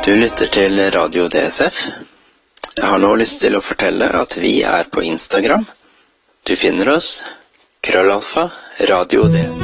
Du lytter til Radio DSF. Jeg har nå lyst til å fortelle at vi på Instagram. Du finner oss @Radio DSF.